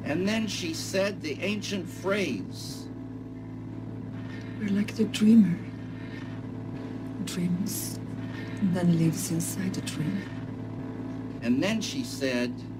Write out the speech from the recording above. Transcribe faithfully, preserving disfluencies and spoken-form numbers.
And then she said the ancient phrase. We're like the dreamer. Dreams, and then lives inside the dream. And then she said...